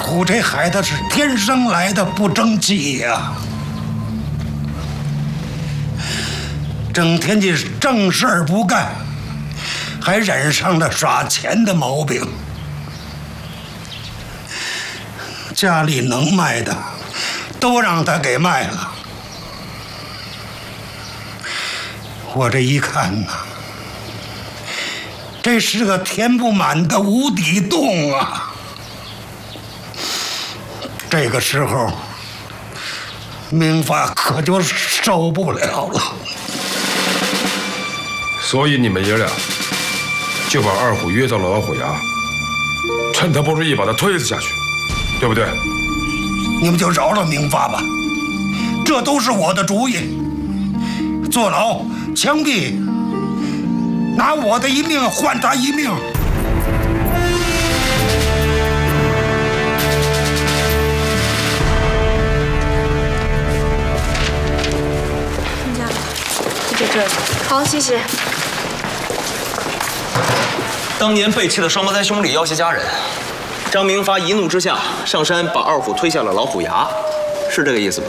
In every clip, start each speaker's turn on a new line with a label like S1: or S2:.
S1: 虎这孩子是天生来的不争气呀，整天的正事儿不干，还染上了耍钱的毛病。家里能卖的都让他给卖了。我这一看呐，这是个填不满的无底洞啊！这个时候，明发可就受不了了。
S2: 所以你们爷俩就把二虎约到了老虎牙，趁他不注意把他推了下去，对不对？
S1: 你们就饶了明发吧，这都是我的主意。坐牢、枪毙，拿我的一命换他一命。
S3: 人家就这里。好，谢谢。
S4: 当年被弃的双胞胎兄弟要挟家人，张明发一怒之下上山把二虎推下了老虎牙，是这个意思吧？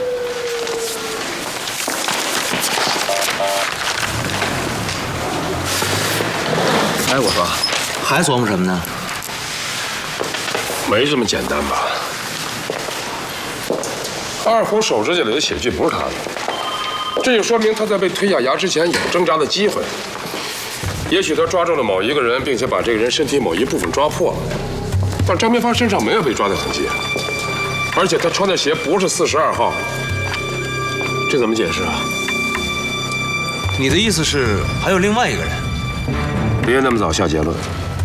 S4: 哎，我说，还琢磨什么呢？
S2: 没这么简单吧？二虎手指甲里的血迹不是他的，这就说明他在被推下崖之前有挣扎的机会。也许他抓住了某一个人，并且把这个人身体某一部分抓破了，但张明发身上没有被抓的痕迹，而且他穿的鞋不是42号，这怎么解释啊？
S4: 你的意思是还有另外一个人？
S2: 别那么早下结论。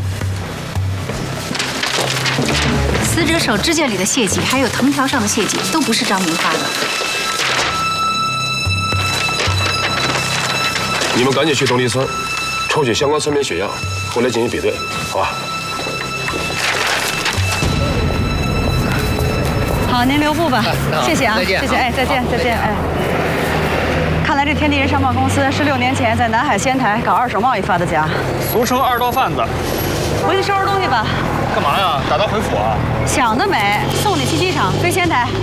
S5: 死者手指甲里的血迹，还有藤条上的血迹，都不是张明发的。
S2: 你们赶紧去东堤村，抽取相关村民血样，回来进行比对，好吧？
S6: 好，您留步吧，谢谢啊，谢谢，哎，再见，再见，哎。看来这天地人商贸公司是6年前在南海仙台搞二手贸易发的家，
S7: 俗称二道贩子。
S6: 回去收拾东西吧。
S7: 干嘛呀？打道回府啊？
S6: 想得美，送你去机场，飞仙台。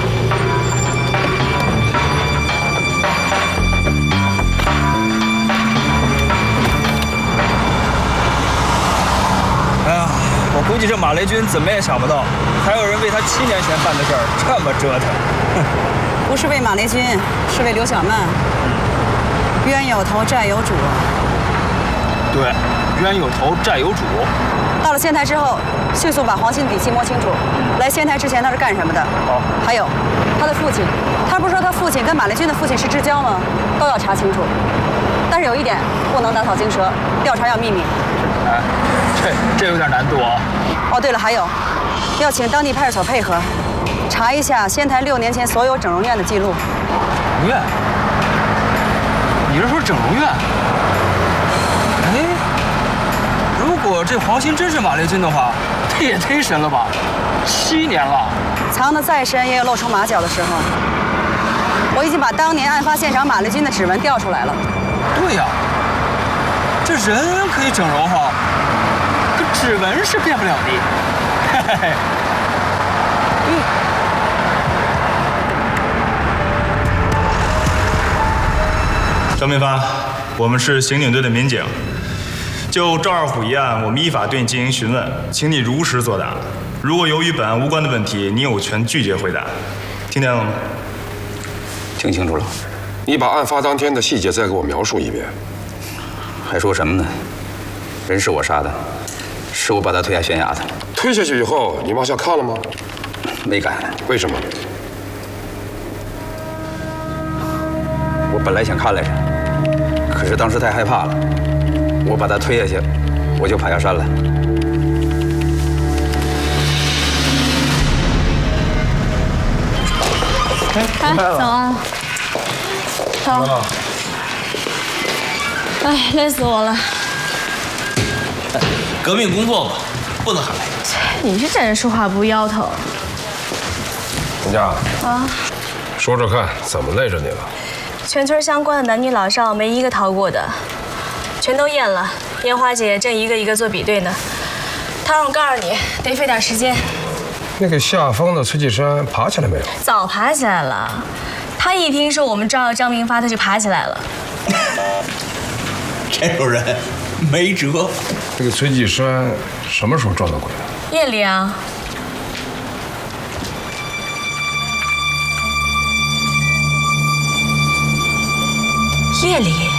S7: 哎呀，我估计这马雷军怎么也想不到，还有人为他7年前办的事儿这么折腾。
S6: 不是为马雷军，是为刘小曼。冤有头，债有主。
S7: 对，冤有头，债有主。
S6: 到了仙台之后，迅速把黄鑫底细摸清楚。来仙台之前他是干什么的？
S7: 好。
S6: 还有，他的父亲，他不是说他父亲跟马雷军的父亲是至交吗？都要查清楚。但是有一点，不能打草惊蛇，调查要秘密。
S7: 哎，这有点难度啊。
S6: 哦，对了，还有，要请当地派出所配合，查一下仙台6年前所有整容院的记录。
S7: 整容院？你是说整容院？哎，如果这黄鑫真是马雷军的话，这也忒神了吧！7年了，
S6: 藏得再深也有露出马脚的时候。我已经把当年案发现场马雷军的指纹调出来了。
S7: 对呀，这人可以整容哈，可指纹是变不了的。嘿嘿嘿。
S8: 张明发，我们是刑警队的民警。就赵二虎一案，我们依法对你进行询问，请你如实作答。如果由于本案无关的问题，你有权拒绝回答。听见了吗？
S9: 听清楚了。
S2: 你把案发当天的细节再给我描述一遍。
S9: 还说什么呢？人是我杀的，是我把他推下悬崖的。
S2: 推下去以后，你往下看了吗？
S9: 没敢。
S2: 为什么？
S9: 我本来想看来着，可是当时太害怕了，我把他推下去，我就跑下山了。
S3: 哎，早啊！好。哎，累死我了。
S4: 革命工作嘛，不能喊累。
S3: 你这人说话不腰疼。
S2: 陈佳。
S3: 啊。
S2: 说说看，怎么累着你了？
S3: 全村相关的男女老少没一个逃过的，全都验了。烟花姐正一个一个做比对呢。涛，我告诉你，得费点时间。
S2: 那个下方的崔继山爬起来没有？
S3: 早爬起来了。他一听说我们招了张明发，他就爬起来了。
S4: 陈主任，没辙。
S2: 这个崔继山什么时候撞到鬼了？
S3: 夜里啊。夜里。